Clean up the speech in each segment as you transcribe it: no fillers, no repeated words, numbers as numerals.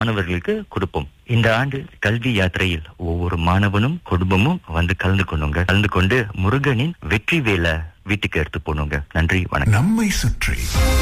மாணவர்களுக்கு கொடுப்போம். இந்த ஆண்டு கல்வி யாத்திரையில் ஒவ்வொரு மாணவனும் குடும்பமும் வந்து கலந்து கொண்டு முருகனின் வெற்றி வேலை வீட்டுக்கு எடுத்து போனோங்க. நன்றி, வணக்கம். நம்மை சுற்றி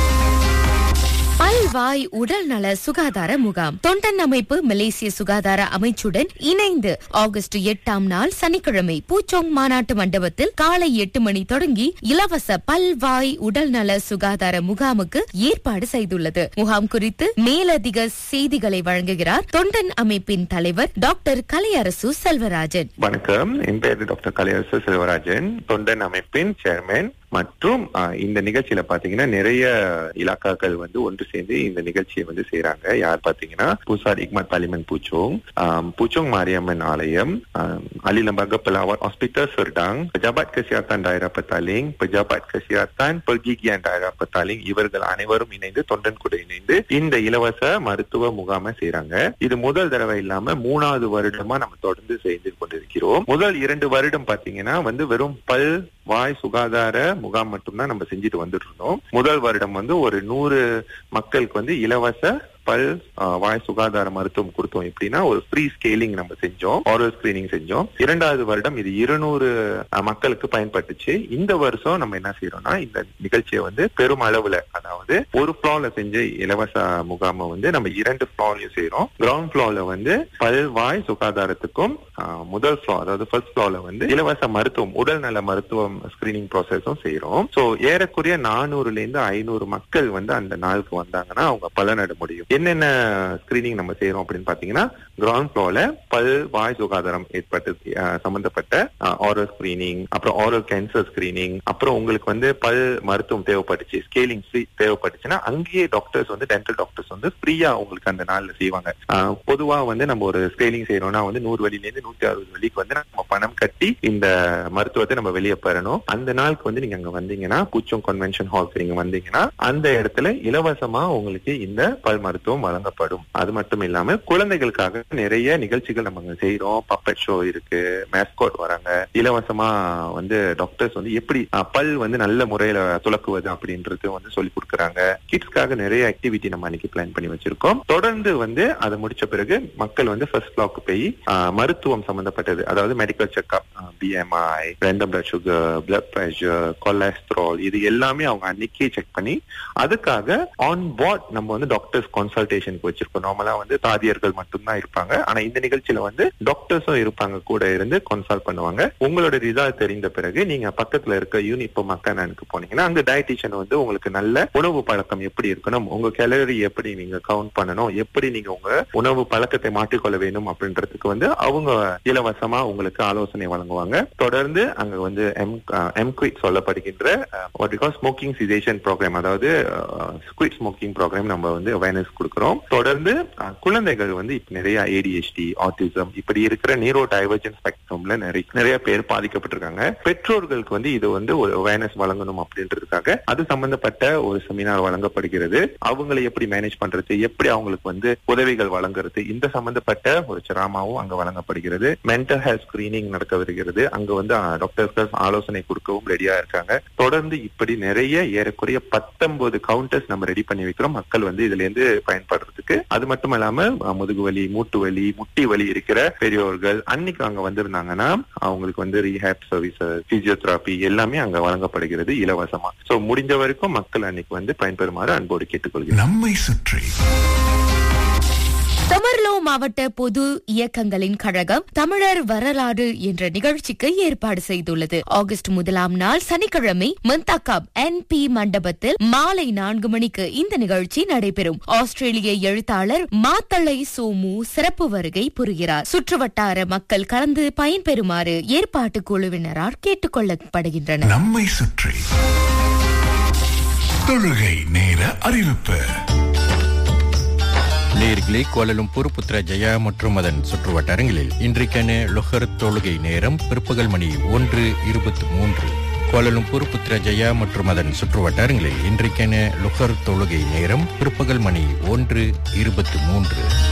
பல்வாய் உடல் நல சுகாதார முகாம் தொண்டன் அமைப்பு மலேசிய சுகாதார அமைச்சுடன் இணைந்து ஆகஸ்ட் 8ஆம் நாள் சனிக்கிழமை பூச்சோங் மாநாட்டு மண்டபத்தில் காலை 8 மணி தொடங்கி இலவச பல்வாய் உடல் நல சுகாதார முகாமுக்கு ஏற்பாடு செய்துள்ளது. முகாம் குறித்து மேலதிக செய்திகளை வழங்குகிறார் தொண்டன் அமைப்பின் தலைவர் டாக்டர் கலையரசு செல்வராஜன். வணக்கம், என் பேர் டாக்டர் கலையரசு செல்வராஜன், தொண்டன் அமைப்பின் சேர்மன். மற்றும் இந்த நிகழ்ச்சியில பாத்தீங்கன்னா நிறைய இலாக்காக்கள் வந்து ஒன்று சேர்ந்து இந்த நிகழ்ச்சியை வந்து செய்யறாங்க. யார் பாத்தீங்கன்னா பூசார் இக்மத் பார்லிமெண்ட் பூச்சோங் மாரியம்மன் ஆலயம், அலி லம்பாga Pelawat Hospital Serdang, Pejabat Kesihatan Daerah Petaling, Pejabat Kesihatan Pergigian Daerah Petaling, இவர்கள் அனைவரும் இணைந்து தொண்டன் கூட இணைந்து இந்த இலவச மருத்துவ முகாமை செய்யறாங்க. இது முதல் தடவை இல்லாம 3வது வருடமா நம்ம தொடர்ந்து செய்து கொண்டிருக்கிறோம். முதல் 2 வருடம் பாத்தீங்கன்னா வந்து வெறும் பல் வாய் சுகாதார முகாம் மட்டும்தான் நம்ம செஞ்சுட்டு வந்துட்டு இருந்தோம். முதல் வருடம் வந்து ஒரு 100 மக்களுக்கு வந்து இலவச பல் வாய் சுகாதார மருத்துவம் கொடுத்தோம். எப்படின்னா ஒரு ஃப்ரீ ஸ்கேலிங் நம்ம செஞ்சோம், ஆரல் ஸ்கிரீனிங் செஞ்சோம். 2வது வருடம் இது 200 மக்களுக்கு பயன்பட்டுச்சு. இந்த வருஷம் நம்ம என்ன செய்யறோம்னா இந்த நிகழ்ச்சியை வந்து பெரும் அளவுல, அதாவது ஒரு ஃப்ளோர்ல செஞ்ச இலவச முகாமை வந்து நம்ம 2 ஃப்ளோர்லயும் செய்யறோம். கிரவுண்ட் ஃப்ளோர்ல வந்து பல் வாய் சுகாதாரத்துக்கும், முதல் ஃப்ளோர் அதாவது ஃபர்ஸ்ட் ஃப்ளோர்ல வந்து இலவச மருத்துவம் உடல் நல மருத்துவம் ஸ்கிரீனிங் ப்ராசஸும் செய்யறோம். சோ ஏறக்குறைய 400ல இருந்து 500 மக்கள் வந்து அந்த நாளுக்கு வந்தாங்கன்னா அவங்க பலனட முடியும். என்னென்ன ஸ்கிரீனிங் நம்ம செய்யறோம் அப்படின்னு பாத்தீங்கன்னா, கிரவுண்ட் ஃப்ளோர்ல பல் வாய் சுகாதாரம் ஏற்பட்டு சம்பந்தப்பட்ட ஆரல் ஸ்கிரீனிங், அப்புறம் ஆரல் கேன்சர் ஸ்கிரீனிங், அப்புறம் உங்களுக்கு வந்து பல் மருத்துவம் தேவைப்பட்டுச்சு, ஸ்கேலிங் தேவைப்பட்டுச்சுன்னா அங்கேயே டாக்டர்ஸ் வந்து டென்டல் டாக்டர்ஸ் வந்து ஃப்ரீயா உங்களுக்கு அந்த நாள்ல செய்வாங்க. பொதுவா வந்து நம்ம ஒரு ஸ்கேலிங் செய்யறோம்னா வந்து 100 வழியில இருந்து 160 வழிக்கு வந்து நம்ம பணம் கட்டி இந்த மருத்துவத்தை நம்ம வெளியே பெறணும். அந்த நாளுக்கு வந்து நீங்க அங்க வந்தீங்கன்னா, பூச்சோங் கன்வென்ஷன் ஹால்க்கு நீங்க வந்தீங்கன்னா அந்த இடத்துல இலவசமா உங்களுக்கு இந்த பல் மருத்துவம் வழங்கப்படும். அது மட்டும் இல்லாம குழந்தைகளுக்காக நிறைய நிகழ்ச்சிகள் நம்ம செய்யறோம். பப்பட் ஷோ இருக்கு, மேஸ்காட் வராங்க. இலவசமா வந்து டாக்டர்ஸ் வந்து எப்படி பல் வந்து நல்ல முறையில துலக்குவது அப்படின்றது வந்து சொல்லி கொடுக்கறாங்க. கிட்ஸ்க்காக நிறைய ஆக்டிவிட்டி நம்ம அன்னைக்கு பிளான் பண்ணி வச்சிருக்கோம். தொடர்ந்து வந்து அதை முடிச்ச பிறகு மக்கள் வந்து ஃபர்ஸ்ட் பிளாக் போய் மருத்துவம் சம்பந்தப்பட்டது, அதாவது medical checkup, BMI, random blood sugar, blood pressure, cholesterol, இது எல்லாமே அவங்க அன்னைக்கே செக் பண்ணி அதுக்காக ஆன் போர்ட் நம்ம வந்து டாக்டர்ஸ் கன்சல்டேஷனுக்கு வச்சிருக்கோம். நார்மலா வந்து தாதியர்கள் மட்டும்தான் இருப்பாங்க. ஆனா இந்த நிகழ்ச்சியில வந்து டாக்டர்ஸும் இருப்பாங்க, கூட இருந்து கன்சல்ட் பண்ணுவாங்க. உங்களோட ரிசல்ட் தெரிந்த பிறகு நீங்க பக்கத்துல இருக்க யூனிப்போ மக்கானுக்கு போனீங்கன்னா அங்க டயட்டிஷியன் வந்து உங்களுக்கு நல்ல உணவு பழக்கம் எப்படி இருக்கணும், உங்க கேலரி எப்படி நீங்க கவுண்ட் பண்ணணும், எப்படி நீங்க உங்க உணவு பழக்கத்தை மாற்றிக்கொள்ள வேணும் அப்படின்றதுக்கு வந்து அவங்க இலவசமா உங்களுக்கு ஆலோசனை வழங்குவாங்க. தொடர்ந்து அங்க வந்து எம்குவிட் சொல்லப்படுகின்ற ஸ்மோக்கிங் சிசேஷன் ப்ரோக்ராம், அதாவது குவிட் ஸ்மோக்கிங் ப்ரோக்ராம் நம்ம வந்து அவேர்னஸ் கொடுக்கிறோம். தொடர்ந்து குழந்தைகள் வந்து இப்ப நிறைய ADHD, ஆட்டிசம் இப்படி இருக்கிற நியூரோ டைவர்ஜென்ட் ஸ்பெக்ட்ரம்ல நிறைய பேர் பாதிக்கப்பட்டிருக்காங்க. பெற்றோர்களுக்கு வந்து இது வந்து ஒரு அவேர்னஸ் வழங்கணும் அப்படின்றதுக்காக அது சம்பந்தப்பட்ட ஒரு செமினார் வழங்கப்படுகிறது. அவங்களை எப்படி மேனேஜ் பண்றது, எப்படி அவங்களுக்கு வந்து உதவிகள் வழங்குறது, இந்த சம்பந்தப்பட்ட ஒரு சிராமாவும் அங்க வழங்கப்படுகிறது. மென்டல் ஹெல்த் ஸ்கிரீனிங் நடக்க வருகிறது. அங்க வந்து டாக்டர்ஸ் ஆலோசனை கொடுக்கவும் ரெடியா இருக்காங்க. தொடர்ந்து இப்படி நிறைய ஏறக்குறைய 19 கவுண்டர்ஸ் நம்ம ரெடி பண்ணி வைக்கிறோம் மக்கள் வந்து இதுல இருந்து பயன்படுறதுக்கு. அது மட்டும் இல்லாம முதுகு வலி, மூட்டு வலி, முட்டி வலி இருக்கிற பெரியோர்கள் அன்னைக்கு அங்க வந்திருந்தாங்கன்னா அவங்களுக்கு வந்து ரீஹேப் சர்வீஸ், பிசியோதெரபி எல்லாமே அங்க வழங்கப்படுகிறது இலவசமா. சோ முடிஞ்ச வரைக்கும் மக்கள் அன்னைக்கு வந்து பயன்பெறுமாறு அன்போடு கேட்டுக்கொள்கிறேன். நம்மை சுற்றி தமர்லோ மாவட்ட பொது இயக்கங்களின் கழகம் தமிழர் வரலாறு என்ற நிகழ்ச்சிக்கு ஏற்பாடு செய்துள்ளது. ஆகஸ்ட் 1ஆம் நாள் சனிக்கிழமை மந்தாக்காப் NP மண்டபத்தில் மாலை 4 மணிக்கு இந்த நிகழ்ச்சி நடைபெறும். ஆஸ்திரேலிய எழுத்தாளர் மாத்தளை சோமு சிறப்பு வருகை புரிகிறார். சுற்றுவட்டார மக்கள் கலந்து பயன்பெறுமாறு ஏற்பாட்டு குழுவினரால் கேட்டுக் கொள்ளப்படுகின்றனர். நம்மை சுற்றி தொழுகை நேர அறிவிப்பு. நேயர்களே, கோலாலம்பூர், புத்ரஜயா மற்றும் அதன் சுற்றுவட்டாரங்களில் இன்றைக்கான லொஹர் தொழுகை நேரம் பிற்பகல் மணி 1:23. கோலாலம்பூர், புத்ரஜயா மற்றும் அதன் சுற்றுவட்டாரங்களில் இன்றைக்கான லொஹர் தொழுகை நேரம் பிற்பகல் மணி 1:23.